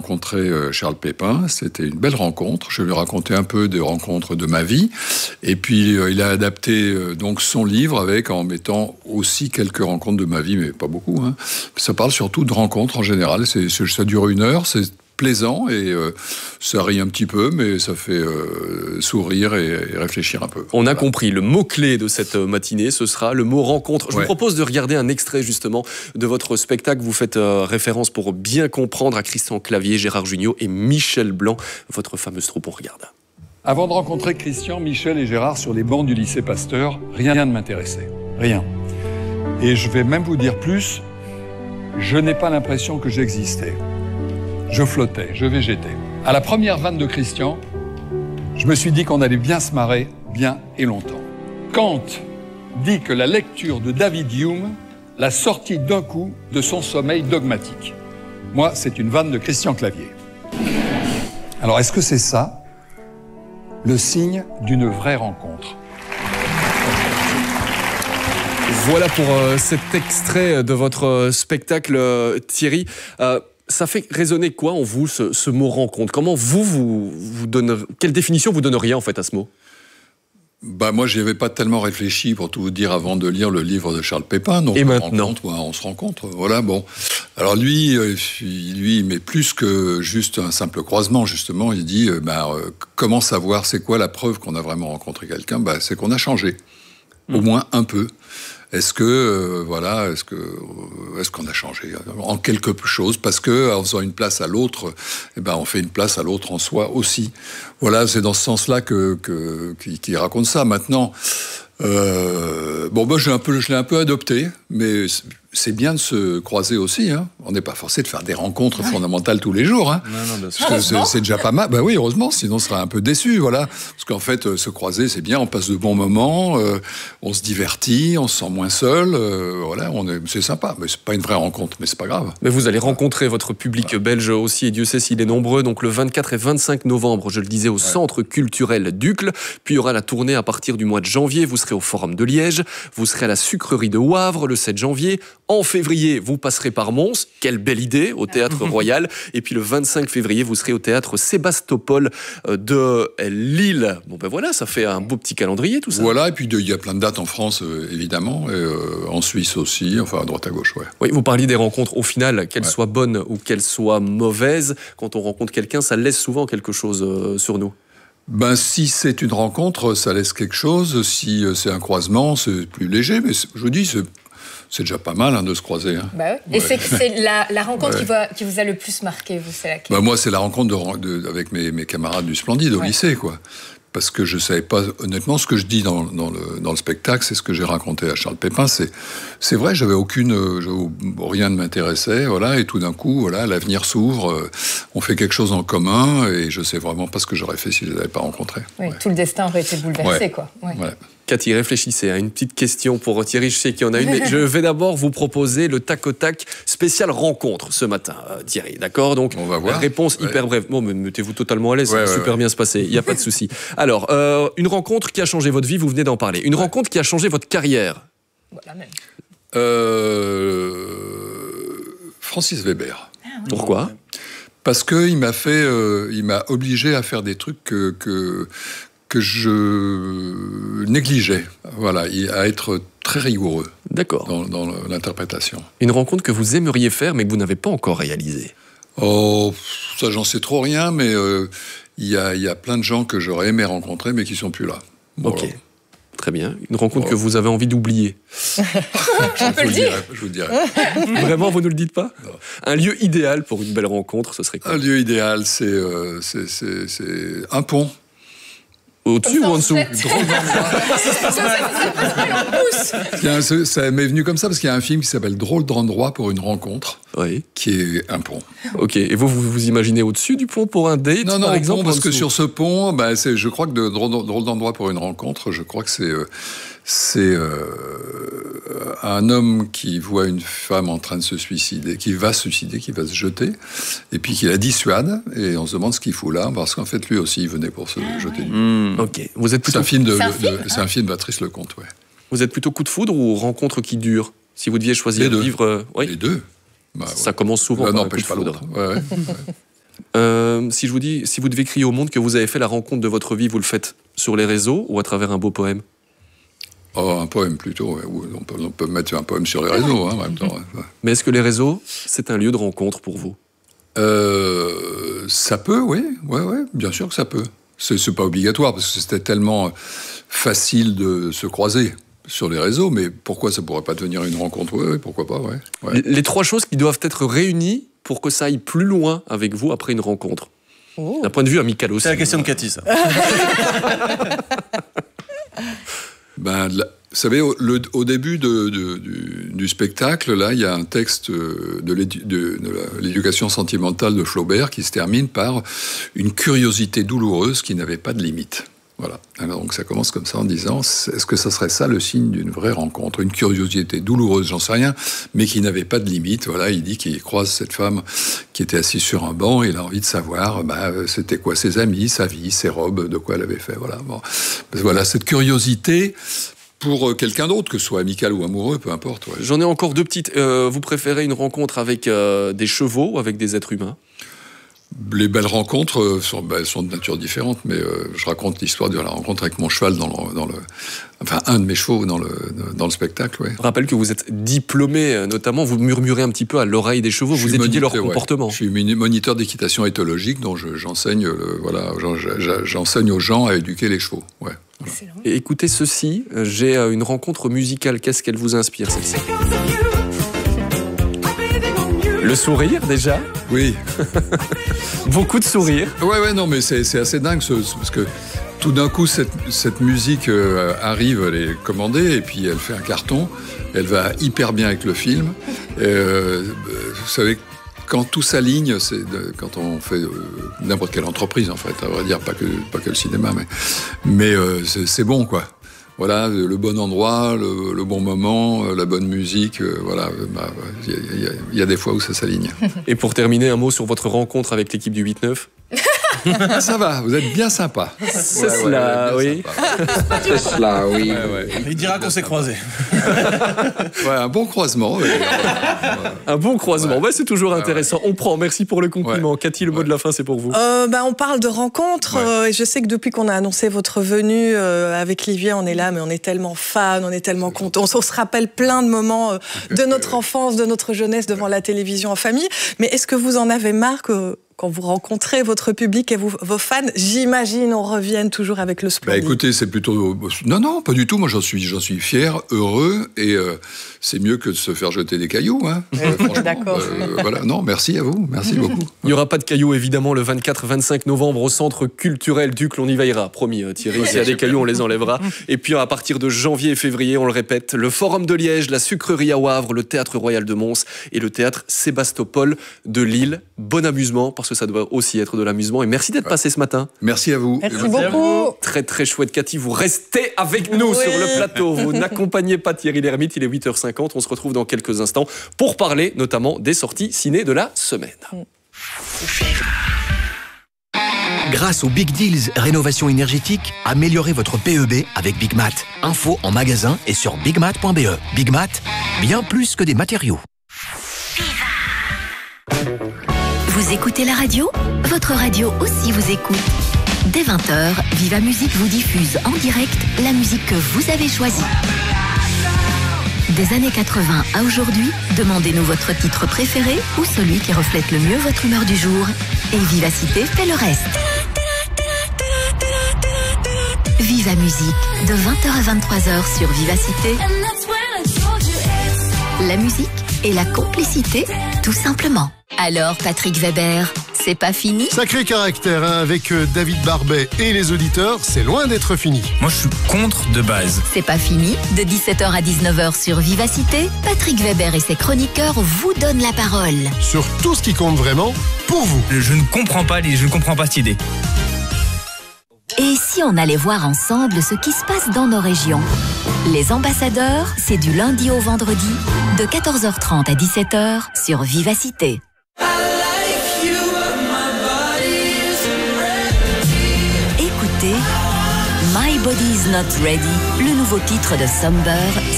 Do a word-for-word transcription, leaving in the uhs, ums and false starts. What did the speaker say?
rencontré Charles Pépin. C'était une belle rencontre. Je lui ai raconté un peu des rencontres de ma vie. Et puis, il a adapté donc son livre avec, en mettant aussi quelques rencontres de ma vie, mais pas beaucoup. Hein. Ça parle surtout de rencontres en général. C'est, ça dure une heure. C'est plaisant et euh, ça rit un petit peu, mais ça fait euh, sourire et, et réfléchir un peu. On a voilà. compris, le mot-clé de cette matinée, ce sera le mot rencontre. Je ouais. vous propose de regarder un extrait justement de votre spectacle. Vous faites euh, référence pour bien comprendre à Christian Clavier, Gérard Jugnot et Michel Blanc, votre fameuse troupe. On regarde. Avant de rencontrer Christian, Michel et Gérard sur les bancs du lycée Pasteur, rien ne m'intéressait. Rien. Et je vais même vous dire plus, je n'ai pas l'impression que j'existais. Je flottais, je végétais. À la première vanne de Christian, je me suis dit qu'on allait bien se marrer, bien et longtemps. Kant dit que la lecture de David Hume l'a sorti d'un coup de son sommeil dogmatique. Moi, c'est une vanne de Christian Clavier. Alors, est-ce que c'est ça, le signe d'une vraie rencontre ? Voilà pour euh, cet extrait de votre euh, spectacle, euh, Thierry. Euh, Ça fait résonner quoi en vous, ce, ce mot rencontre ? Comment vous, vous, vous donnez, quelle définition vous donneriez en fait à ce mot ? Bah moi, j'y avais pas tellement réfléchi pour tout vous dire avant de lire le livre de Charles Pépin. Donc, Et maintenant, rencontre, ouais, on se rencontre. Voilà, bon. Alors lui, euh, lui, il met plus que juste un simple croisement. Justement, il dit, euh, bah, euh, comment savoir, c'est quoi la preuve qu'on a vraiment rencontré quelqu'un ? Bah, c'est qu'on a changé, mmh. au moins un peu. Est-ce que euh, voilà, est-ce que euh, est-ce qu'on a changé en quelque chose parce que en faisant une place à l'autre, eh ben on fait une place à l'autre en soi aussi. Voilà, c'est dans ce sens-là que que qu'il, qu'il raconte ça. Maintenant, euh, bon, moi je l'ai un peu, je l'ai un peu adopté, mais c'est bien de se croiser aussi. Hein. On n'est pas forcé de faire des rencontres ouais. fondamentales tous les jours. Hein. Non, non, bien sûr. Parce que c'est, c'est déjà pas mal. Ben oui, heureusement, sinon on serait un peu déçu. Voilà. Parce qu'en fait, euh, se croiser, c'est bien. On passe de bons moments, euh, on se divertit, on se sent moins seul. Euh, voilà, on est, c'est sympa. Mais c'est pas une vraie rencontre, mais c'est pas grave. Mais vous allez rencontrer votre public ouais. belge aussi, et Dieu sait s'il est nombreux. Donc le vingt-quatre et vingt-cinq novembre, je le disais, au ouais. Centre culturel d'Uccle. Puis il y aura la tournée à partir du mois de janvier. Vous serez au Forum de Liège. Vous serez à la Sucrerie de Wavre le sept janvier. En février, vous passerez par Mons, quelle belle idée, au Théâtre Royal. Et puis le vingt-cinq février, vous serez au Théâtre Sébastopol de Lille. Bon ben voilà, ça fait un beau petit calendrier tout ça. Voilà, et puis il y a plein de dates en France, euh, évidemment, et euh, en Suisse aussi, enfin à droite à gauche, ouais. Oui, vous parliez des rencontres, au final, qu'elles ouais. soient bonnes ou qu'elles soient mauvaises, quand on rencontre quelqu'un, ça laisse souvent quelque chose euh, sur nous. Ben, si c'est une rencontre, ça laisse quelque chose. Si c'est un croisement, c'est plus léger, mais je vous dis, c'est... C'est déjà pas mal hein, de se croiser. Hein. Bah ouais. Et ouais. c'est, c'est la, la rencontre ouais. qui, va, qui vous a le plus marqué, vous, c'est laquelle ? Bah moi, c'est la rencontre de, de, avec mes, mes camarades du Splendide au ouais. lycée, quoi. Parce que je savais pas, honnêtement, ce que je dis dans, dans, le, dans le spectacle, c'est ce que j'ai raconté à Charles Pépin. C'est, c'est vrai, j'avais aucune, j'avais, rien ne m'intéressait, voilà. Et tout d'un coup, voilà, l'avenir s'ouvre. Euh, on fait quelque chose en commun, et je sais vraiment pas ce que j'aurais fait si je les avais pas rencontrés. Oui, ouais. tout le destin aurait été bouleversé, ouais. quoi. Ouais. Ouais. Cathy, réfléchissez à une petite question pour Thierry, je sais qu'il y en a une, mais je vais d'abord vous proposer le tac au tac spécial rencontre ce matin, euh, Thierry, d'accord ? Donc, on va voir. Réponse ouais. hyper brève. Bon, mais mettez-vous totalement à l'aise, ouais, ça va ouais, super ouais. bien se passer, il n'y a pas de souci. Alors, euh, une rencontre qui a changé votre vie, vous venez d'en parler. Une ouais. rencontre qui a changé votre carrière. Voilà même. Euh... Francis Weber. Ah, oui. Pourquoi ? Parce qu'il m'a fait, euh, il m'a obligé à faire des trucs que... que que je négligeais, voilà, à être très rigoureux D'accord. Dans, dans l'interprétation. Une rencontre que vous aimeriez faire, mais que vous n'avez pas encore réalisée. Oh, ça, j'en sais trop rien, mais il euh, y, a, y a plein de gens que j'aurais aimé rencontrer, mais qui ne sont plus là. Bon, ok, alors. Très bien. Une rencontre oh. que vous avez envie d'oublier. je, je, vous le dirai, je vous le dirai. Vraiment, vous ne le dites pas ? Non. Un lieu idéal pour une belle rencontre, ce serait quoi ? Un lieu idéal, c'est, euh, c'est, c'est, c'est un pont. Au-dessus ou en dessous ? Ça, ça m'est venu comme ça parce qu'il y a un film qui s'appelle Drôle d'endroit pour une rencontre, oui. qui est un pont. Ok, et vous, vous vous imaginez au-dessus du pont pour un date, non, non, par exemple pont, parce que sur ce pont, bah, c'est, je crois que de Drôle, drôle d'endroit pour une rencontre, je crois que c'est... Euh, c'est euh, un homme qui voit une femme en train de se suicider, qui va se suicider, qui va se jeter, et puis qui la dissuade, et on se demande ce qu'il fout là, parce qu'en fait, lui aussi, il venait pour se ah, jeter. Oui. Mmh. Ok. Vous êtes plutôt... C'est un film de, c'est un de, film, de hein. c'est un film de Patrice Lecomte, ouais. Vous êtes plutôt coup de foudre ou rencontre qui dure ? Si vous deviez choisir de vivre... Euh, oui. Les deux. Bah, ça ouais. commence souvent L'un par un n'empêche coup de pas foudre. l'autre. Ouais, ouais. Euh, si je vous dis, si vous devez crier au monde que vous avez fait la rencontre de votre vie, vous le faites sur les réseaux ou à travers un beau poème? Oh, un poème plutôt. Ouais. On, peut, on peut mettre un poème sur les réseaux, hein, en même temps. Ouais. Mais est-ce que les réseaux, c'est un lieu de rencontre pour vous? euh, Ça peut, oui. Ouais, ouais, bien sûr que ça peut. C'est, c'est pas obligatoire, parce que c'était tellement facile de se croiser sur les réseaux, mais pourquoi ça pourrait pas devenir une rencontre? Oui, ouais, pourquoi pas, ouais. ouais. Les trois choses qui doivent être réunies pour que ça aille plus loin avec vous après une rencontre. Oh. D'un point de vue amical aussi. C'est la question de Cathy, ça. ben, la, vous savez, au, le, au début de, de, du, du spectacle, là, il y a un texte de, l'édu, de, de la, l'éducation sentimentale de Flaubert qui se termine par une curiosité douloureuse qui n'avait pas de limite. Voilà. Alors, donc ça commence comme ça en disant, est-ce que ça serait ça le signe d'une vraie rencontre? Une curiosité douloureuse, j'en sais rien, mais qui n'avait pas de limite. Voilà, il dit qu'il croise cette femme qui était assise sur un banc et il a envie de savoir, bah, c'était quoi ses amis, sa vie, ses robes, de quoi elle avait fait. Voilà. Bon. Voilà, cette curiosité pour quelqu'un d'autre, que ce soit amical ou amoureux, peu importe. Ouais. J'en ai encore deux petites. Euh, vous préférez une rencontre avec euh, des chevaux ou avec des êtres humains? Les belles rencontres euh, sont, bah, elles sont de nature différente, mais euh, je raconte l'histoire de la rencontre avec mon cheval dans le, dans le, enfin un de mes chevaux dans le dans le spectacle. Ouais. Je rappelle que vous êtes diplômé, notamment, vous murmurez un petit peu à l'oreille des chevaux, vous étudiez moniteur, leur comportement. Ouais. Je suis moniteur d'équitation éthologique, dont je, j'enseigne, le, voilà, j'enseigne aux gens à éduquer les chevaux. Ouais. Voilà. Et écoutez ceci, j'ai une rencontre musicale. Qu'est-ce qu'elle vous inspire, celle-ci? Le sourire, déjà? Oui. Beaucoup de sourires. Ouais, ouais, non, mais c'est, c'est assez dingue, ce, parce que tout d'un coup, cette, cette musique euh, arrive, elle est commandée, et puis elle fait un carton, elle va hyper bien avec le film. Et, euh, vous savez, quand tout s'aligne, c'est de, quand on fait euh, n'importe quelle entreprise, en fait, à vrai dire, pas que, pas que le cinéma, mais, mais euh, c'est, c'est bon, quoi. Voilà, le bon endroit, le, le bon moment, la bonne musique, euh, voilà, bah, il y, y, y a des fois où ça s'aligne. Et pour terminer, un mot sur votre rencontre avec l'équipe du huit neuf. Ça va, vous êtes bien sympa. C'est ouais, cela, ouais, oui. C'est cela, oui. Ouais, ouais. Il dira qu'on s'est croisés. Ouais, un bon croisement. Ouais. Un bon croisement, ouais. Bah, c'est toujours intéressant. Ouais, ouais. On prend, merci pour le compliment. Ouais. Cathy, le mot ouais. de la fin, c'est pour vous. Euh, bah, on parle de rencontres. Ouais. Euh, et je sais que depuis qu'on a annoncé votre venue euh, avec Livier, on est là, mais on est tellement fans, on est tellement contents. On, on se rappelle plein de moments euh, de notre enfance, de notre jeunesse devant la télévision en famille. Mais est-ce que vous en avez marre que... Quand vous rencontrez votre public et vous, vos fans, j'imagine, on revienne toujours avec le sport. Bah écoutez, c'est plutôt... Non, non, pas du tout. Moi, j'en suis, j'en suis fier, heureux, et euh, c'est mieux que de se faire jeter des cailloux. Hein. Euh, D'accord. Euh, voilà. Non, merci à vous. Merci beaucoup. Il n'y aura pas de cailloux, évidemment, le vingt-quatre vingt-cinq novembre au Centre culturel Ducle. On y veillera, promis, Thierry. Ouais, s'il y a des cailloux, on les enlèvera. Et puis, à partir de janvier et février, on le répète, le Forum de Liège, la Sucrerie à Wavre, le Théâtre Royal de Mons et le Théâtre Sébastopol de Lille. Bon amusement, parce que ça doit aussi être de l'amusement. Et merci d'être passé ce matin. Merci à vous. Merci, merci beaucoup. Très très chouette, Cathy. Vous restez avec nous oui. sur le plateau. Vous n'accompagnez pas Thierry Lhermitte. Il est huit heures cinquante. On se retrouve dans quelques instants pour parler notamment des sorties ciné de la semaine. Grâce aux Big Deals Rénovation énergétique, améliorez votre P E B avec Big Mat. Info en magasin et sur bigmat point b e. Big Mat, bien plus que des matériaux. Vous écoutez la radio? Votre radio aussi vous écoute. Dès vingt heures, Viva Musique vous diffuse en direct la musique que vous avez choisie. Des années quatre-vingts à aujourd'hui, demandez-nous votre titre préféré ou celui qui reflète le mieux votre humeur du jour. Et Vivacité fait le reste. Viva Musique, de vingt heures à vingt-trois heures sur Vivacité. La musique et la complicité, tout simplement. Alors, Patrick Weber, c'est pas fini? Sacré caractère, hein, avec euh, David Barbet et les auditeurs, c'est loin d'être fini. Moi, je suis contre de base. C'est pas fini. De dix-sept heures à dix-neuf heures sur Vivacité, Patrick Weber et ses chroniqueurs vous donnent la parole. Sur tout ce qui compte vraiment, pour vous. Je ne comprends pas, je ne comprends pas cette idée. Et si on allait voir ensemble ce qui se passe dans nos régions? Les ambassadeurs, c'est du lundi au vendredi, de quatorze heures trente à dix-sept heures sur Vivacité. Écoutez My Body's Not Ready, le nouveau titre de Somber.